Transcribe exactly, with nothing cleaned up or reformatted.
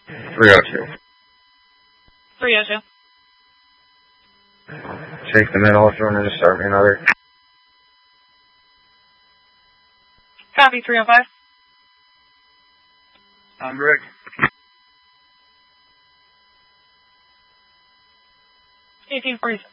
three oh two. three oh two. Take the middle if you want to just start me another. Copy, three oh five. I'm Rick. eighteen forty-six.